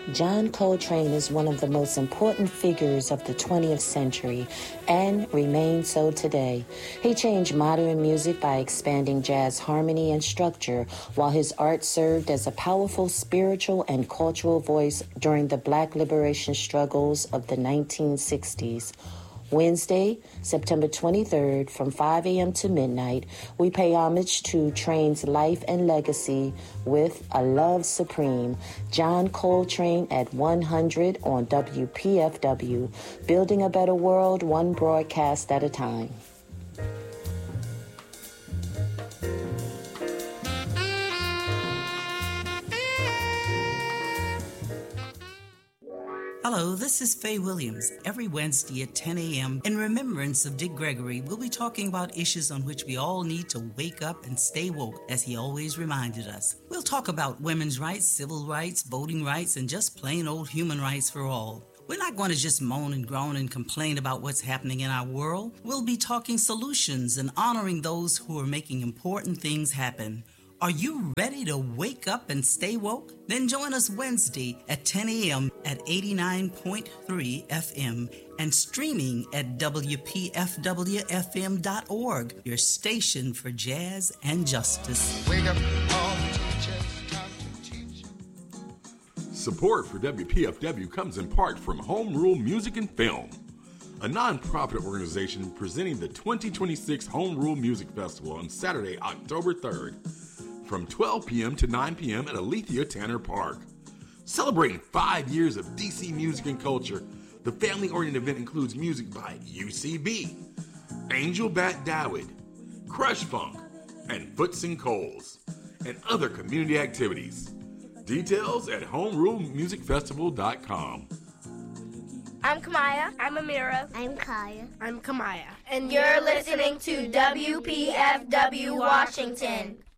John Coltrane is one of the most important figures of the 20th century and remains so today. He changed modern music by expanding jazz harmony and structure, while his art served as a powerful spiritual and cultural voice during the Black liberation struggles of the 1960s. Wednesday, September 23rd, from 5 a.m. to midnight, we pay homage to Train's life and legacy with A Love Supreme, John Coltrane at 100 on WPFW, building a better world one broadcast at a time. Hello, this is Faye Williams. Every Wednesday at 10 a.m., in remembrance of Dick Gregory, we'll be talking about issues on which we all need to wake up and stay woke, as he always reminded us. We'll talk about women's rights, civil rights, voting rights, and just plain old human rights for all. We're not going to just moan and groan and complain about what's happening in our world. We'll be talking solutions and honoring those who are making important things happen. Are you ready to wake up and stay woke? Then join us Wednesday at 10 a.m. at 89.3 FM and streaming at WPFWFM.org, your station for jazz and justice. Wake up, all the teachers come to teach. Support for WPFW comes in part from Home Rule Music and Film, a non-profit organization presenting the 2026 Home Rule Music Festival on Saturday, October 3rd. From 12 p.m. to 9 p.m. at Alethea Tanner Park. Celebrating 5 years of DC music and culture, the family-oriented event includes music by UCB, Angel Bat Dawid, Crush Funk, and Foots and Coles, and other community activities. Details at homerulemusicfestival.com. I'm Kamaya. I'm Amira. I'm Kaya. I'm Kamaya. And you're listening to WPFW Washington.